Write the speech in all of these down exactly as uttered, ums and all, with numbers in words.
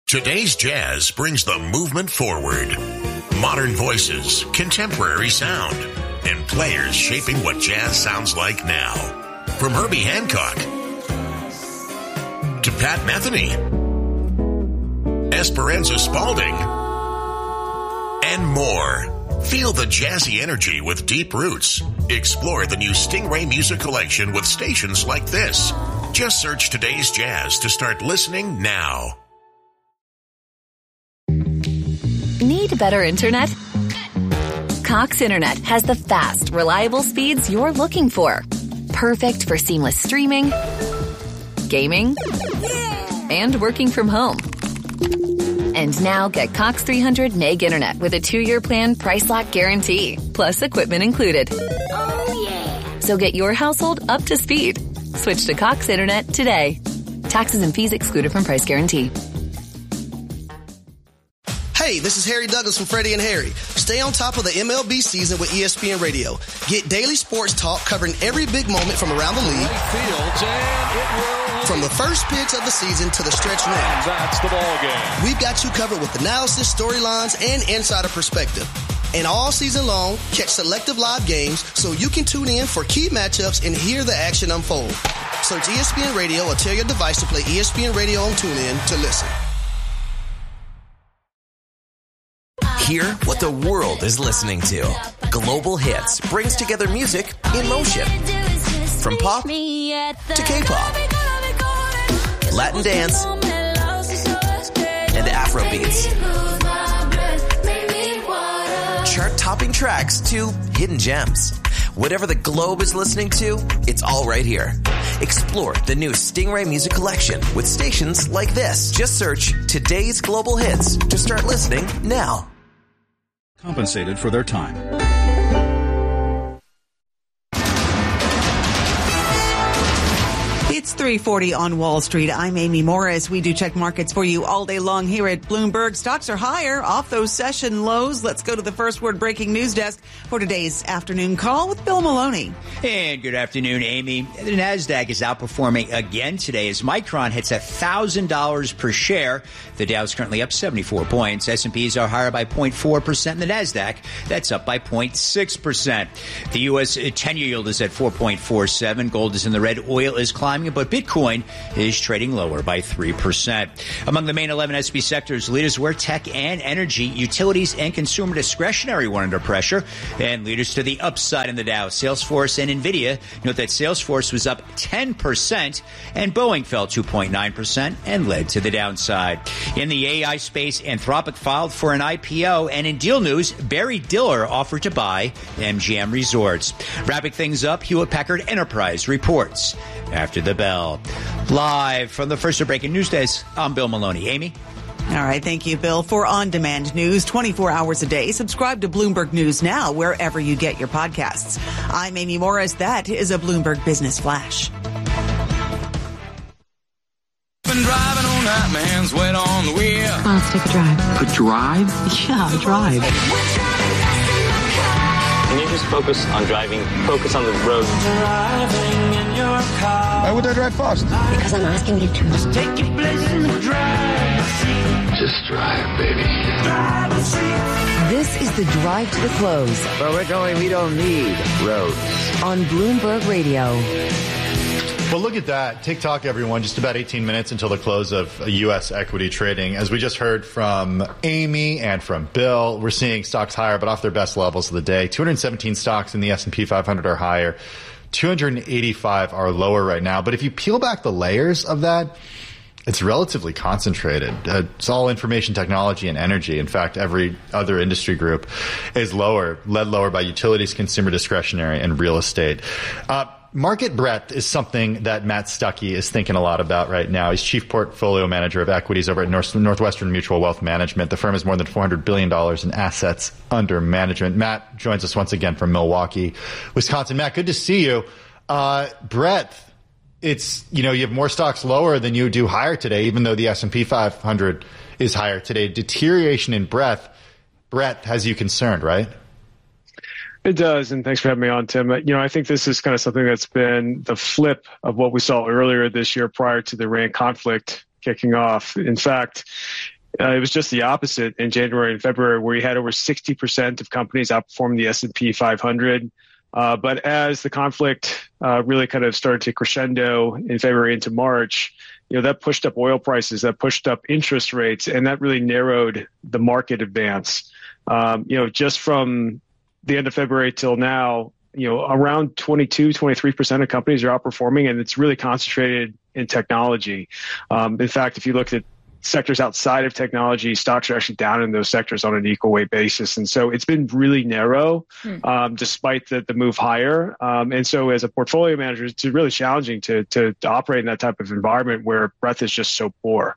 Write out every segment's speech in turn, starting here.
Today's Jazz brings the movement forward. Modern voices, contemporary sound, and players shaping what jazz sounds like now. From Herbie Hancock to Pat Metheny, Esperanza Spalding, and more. Feel the jazzy energy with deep roots. Explore the new Stingray Music Collection with stations like this. Just search Today's Jazz to start listening now. Need better internet? Cox Internet has the fast, reliable speeds you're looking for. Perfect for seamless streaming, gaming, and working from home. And now get Cox three hundred meg internet with a two-year plan price lock guarantee, plus equipment included. Oh, yeah. So get your household up to speed. Switch to Cox Internet today. Taxes and fees excluded from price guarantee. Hey, this is Harry Douglas from Freddie and Harry. Stay on top of the M L B season with E S P N Radio. Get daily sports talk covering every big moment from around the league. Fields, and it will. From the first pitch of the season to the stretch run. That's the ball game. We've got you covered with analysis, storylines, and insider perspective. And all season long, catch selective live games so you can tune in for key matchups and hear the action unfold. Search E S P N Radio or tell your device to play E S P N Radio on TuneIn to listen. Hear what the world is listening to. Global Hits brings together music in motion. From pop to K-pop, Latin dance, and Afrobeats. Chart-topping tracks to hidden gems. Whatever the globe is listening to, it's all right here. Explore the new Stingray Music Collection with stations like this. Just search Today's Global Hits to start listening now. Compensated for their time. It's three forty on Wall Street. I'm Amy Morris. We do check markets for you all day long here at Bloomberg. Stocks are higher off those session lows. Let's go to the First Word Breaking News Desk for today's afternoon call with Bill Maloney. And good afternoon, Amy. The NASDAQ is outperforming again today as Micron hits one thousand dollars per share. The Dow's currently up seventy-four points. S and P's are higher by zero point four percent. And the NASDAQ, that's up by zero point six percent. The U S ten-year yield is at four point four seven. Gold is in the red. Oil is climbing, but Bitcoin is trading lower by three percent. Among the main eleven S and P sectors, leaders were tech and energy, utilities, and consumer discretionary were under pressure. And leaders to the upside in the Dow, Salesforce and NVIDIA. Note that Salesforce was up ten percent and Boeing fell two point nine percent and led to the downside. In the A I space, Anthropic filed for an I P O, and in deal news, Barry Diller offered to buy M G M Resorts. Wrapping things up, Hewlett-Packard Enterprise reports after the bell. Live from the First Breaking News Desk, I'm Bill Maloney. Amy? All right, thank you, Bill. For on-demand news twenty-four hours a day, subscribe to Bloomberg News Now wherever you get your podcasts. I'm Amy Morris. That is a Bloomberg Business Flash. Been driving all night, my hands wet on the wheel. Come on, let's take a drive. A drive? Yeah, a drive. Can you just focus on driving? Focus on the road. Driving in your car. Why would I drive fast? Because I'm asking you to. Just take your place in the driver's seat. Just drive, baby. Driver's seat. This is the drive to the close. Where we're going, we don't need roads. On Bloomberg Radio. Well, look at that. TikTok, everyone, just about eighteen minutes until the close of U S equity trading. As we just heard from Amy and from Bill, we're seeing stocks higher, but off their best levels of the day. two hundred seventeen stocks in the S and P five hundred are higher. two hundred eighty-five are lower right now. But if you peel back the layers of that, it's relatively concentrated. Uh, it's all information technology and energy. In fact, every other industry group is lower, led lower by utilities, consumer discretionary, and real estate. Uh, Market breadth is something that Matt Stuckey is thinking a lot about right now. He's chief portfolio manager of equities over at North, Northwestern Mutual Wealth Management. The firm has more than four hundred billion dollars in assets under management. Matt joins us once again from Milwaukee, Wisconsin. Matt, good to see you. Uh, breadth, it's, you know, you have more stocks lower than you do higher today, even though the S and P five hundred is higher today. Deterioration in breadth, breadth has you concerned, right? It does, and thanks for having me on, Tim. You know, I think this is kind of something that's been the flip of what we saw earlier this year prior to the Iran conflict kicking off. In fact, Uh, it was just the opposite in January and February, where you had over sixty percent of companies outperform the S and P five hundred. Uh, but as the conflict uh, really kind of started to crescendo in February into March, you know, that pushed up oil prices, that pushed up interest rates, and that really narrowed the market advance. Um, you know, just from the end of February till now, you know, around twenty-two, twenty-three percent of companies are outperforming, and it's really concentrated in technology. Um, in fact, if you look at sectors outside of technology, stocks are actually down in those sectors on an equal weight basis. And so it's been really narrow, hmm. um, despite the, the move higher. Um, and so as a portfolio manager, it's really challenging to, to, to operate in that type of environment where breadth is just so poor.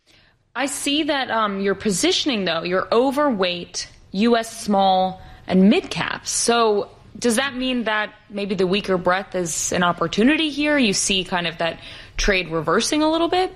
I see that um, your positioning, though, you're overweight U S small and mid caps. So does that mean that maybe the weaker breadth is an opportunity here? You see kind of that trade reversing a little bit?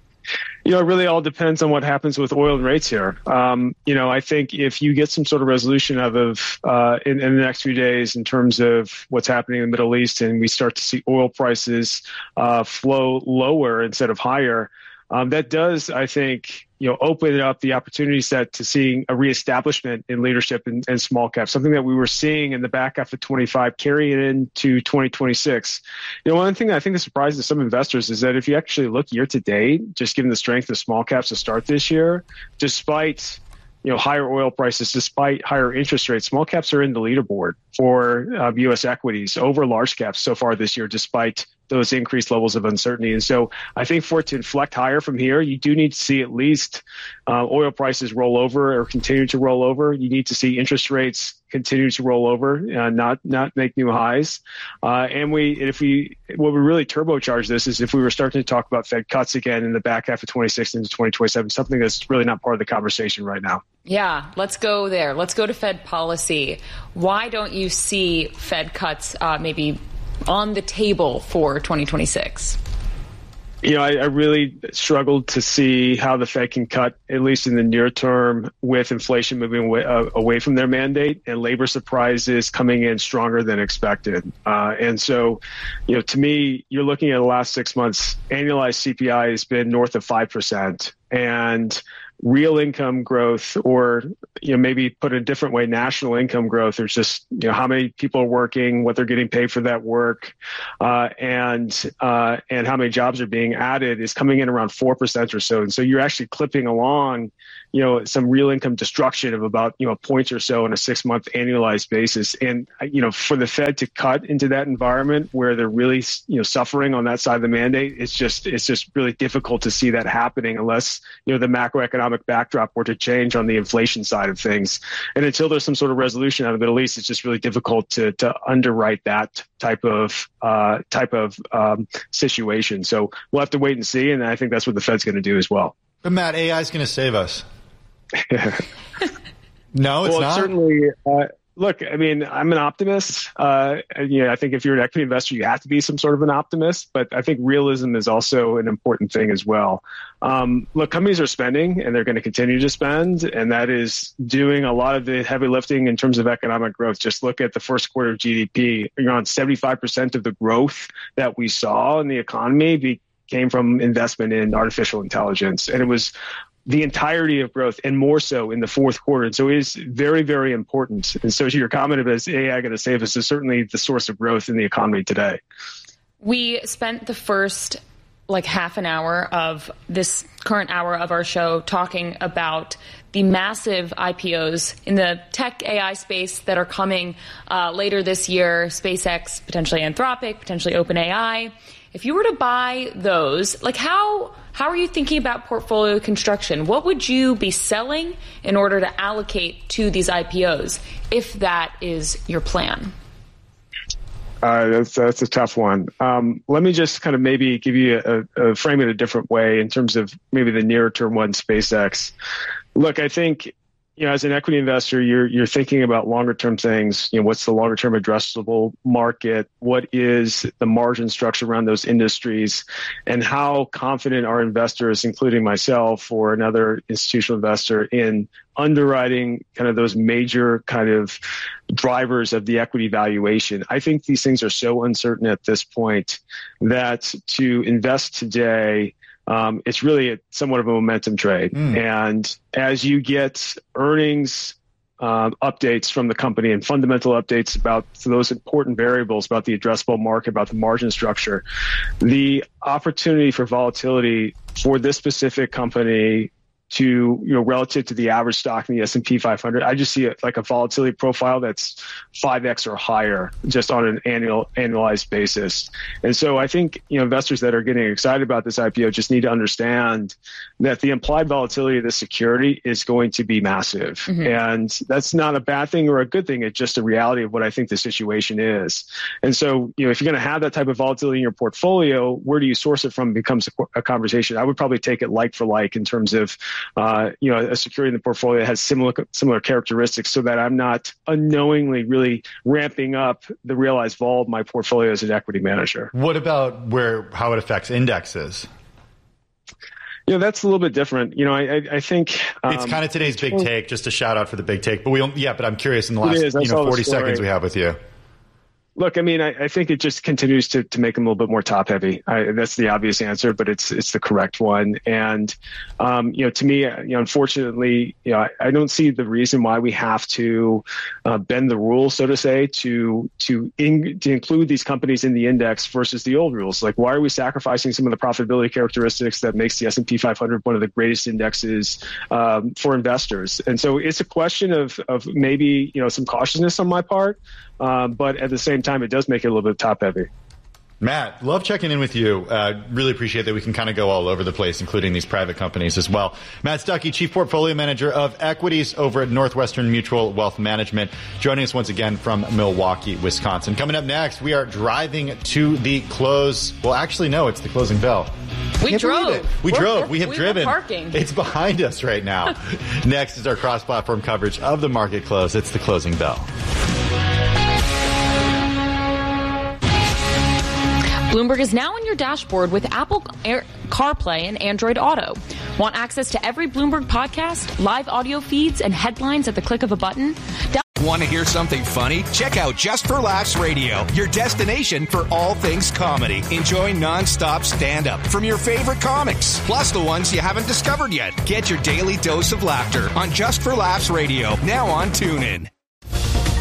You know, it really all depends on what happens with oil and rates here. Um, you know, I think if you get some sort of resolution out of uh, in, in the next few days in terms of what's happening in the Middle East, and we start to see oil prices uh, flow lower instead of higher, um, that does, I think, you know, open up the opportunity set to seeing a reestablishment in leadership in, in small cap, something that we were seeing in the back half of twenty-five, carrying it into twenty twenty-six. You know, one thing I think that surprises some investors is that if you actually look year to date, just given the strength of small caps to start this year, despite you know, higher oil prices, despite higher interest rates, small caps are in the leaderboard for uh, U S equities over large caps so far this year, despite those increased levels of uncertainty. And so I think for it to inflect higher from here, you do need to see at least uh, oil prices roll over or continue to roll over. You need to see interest rates continue to roll over, uh, not not make new highs. Uh, and we, if we, what would really turbocharge this is if we were starting to talk about Fed cuts again in the back half of twenty-six into twenty twenty-seven, something that's really not part of the conversation right now. Yeah, let's go there. Let's go to Fed policy. Why don't you see Fed cuts uh, maybe on the table for twenty twenty-six? You know, I, I really struggled to see how the Fed can cut, at least in the near term, with inflation moving away, uh, away from their mandate and labor surprises coming in stronger than expected. Uh, and so, you know, to me, you're looking at the last six months, annualized C P I has been north of five percent. And real income growth, or, you know, maybe put a different way, national income growth, or just, you know, how many people are working, what they're getting paid for that work, uh, and uh, and how many jobs are being added is coming in around four percent or so. And so you're actually clipping along, you know, some real income destruction of about, you know, a point or so on a six month annualized basis. And, you know, for the Fed to cut into that environment where they're really, you know, suffering on that side of the mandate, it's just, it's just really difficult to see that happening unless, you know, the macroeconomic backdrop were to change on the inflation side of things. And until there's some sort of resolution out of the Middle East, it's just really difficult to, to underwrite that type of, uh, type of, um, situation. So we'll have to wait and see. And I think that's what the Fed's going to do as well. But Matt, A I is going to save us. No, it's well, not. Certainly, uh, look, I mean, I'm an optimist. Uh, and, you know, I think if you're an equity investor, you have to be some sort of an optimist. But I think realism is also an important thing as well. Um, look, companies are spending, and they're going to continue to spend, and that is doing a lot of the heavy lifting in terms of economic growth. Just look at the first quarter of G D P. You're on seventy-five percent of the growth that we saw in the economy be, came from investment in artificial intelligence, and it was the entirety of growth, and more so in the fourth quarter. And so it is very, very important. And so to your comment about is A I going to save us is certainly the source of growth in the economy today. We spent the first like half an hour of this current hour of our show talking about the massive I P Os in the tech A I space that are coming uh, later this year, SpaceX, potentially Anthropic, potentially OpenAI. If you were to buy those, like how how are you thinking about portfolio construction? What would you be selling in order to allocate to these I P Os, if that is your plan? Uh, that's that's a tough one. Um, let me just kind of maybe give you a, a frame it a different way in terms of maybe the nearer term one, SpaceX. Look, I think, you know, as an equity investor, you're you're thinking about longer term things. You know, what's the longer term addressable market? What is the margin structure around those industries? And how confident are investors, including myself or another institutional investor, in underwriting kind of those major kind of drivers of the equity valuation? I think these things are so uncertain at this point that to invest today um, it's really a, somewhat of a momentum trade. Mm. And as you get earnings Um, updates from the company and fundamental updates about those important variables about the addressable market, about the margin structure, the opportunity for volatility for this specific company to, you know, relative to the average stock in the S and P five hundred, I just see it like a volatility profile that's five X or higher just on an annual annualized basis. And so I think, you know, investors that are getting excited about this I P O just need to understand that the implied volatility of the security is going to be massive. Mm-hmm. And that's not a bad thing or a good thing. It's just a reality of what I think the situation is. And so, you know, if you're going to have that type of volatility in your portfolio, where do you source it from becomes a, a conversation. I would probably take it like for like in terms of Uh, you know, a security in the portfolio that has similar similar characteristics, so that I'm not unknowingly really ramping up the realized vol of my portfolio as an equity manager. What about where how it affects indexes? You know, that's a little bit different. You know, I, I, I think um, it's kind of today's big take. Just a shout out for the big take. But we, don't, yeah, but I'm curious in the last you know forty seconds we have with you. Look, I mean, I, I think it just continues to, to make them a little bit more top heavy. I, that's the obvious answer, but it's it's the correct one. And um, you know, to me, you know, unfortunately, you know, I, I don't see the reason why we have to uh, bend the rules, so to say, to to in, to include these companies in the index versus the old rules. Like, why are we sacrificing some of the profitability characteristics that makes the S and P five hundred one of the greatest indexes um, for investors? And so it's a question of of maybe you know some cautiousness on my part. Um, but at the same time, it does make it a little bit top heavy. Matt, love checking in with you. Uh, really appreciate that we can kind of go all over the place, including these private companies as well. Matt Stuckey, Chief Portfolio Manager of Equities over at Northwestern Mutual Wealth Management, joining us once again from Milwaukee, Wisconsin. Coming up next, we are driving to the close. Well, actually, no, it's the closing bell. We drove. We we're, drove. We're, we have we driven. Parking. It's behind us right now. Next is our cross-platform coverage of the market close. It's the closing bell. Bloomberg is now on your dashboard with Apple Air, CarPlay and Android Auto. Want access to every Bloomberg podcast, live audio feeds, and headlines at the click of a button? Want to hear something funny? Check out Just for Laughs Radio, your destination for all things comedy. Enjoy nonstop stand-up from your favorite comics, plus the ones you haven't discovered yet. Get your daily dose of laughter on Just for Laughs Radio, now on TuneIn.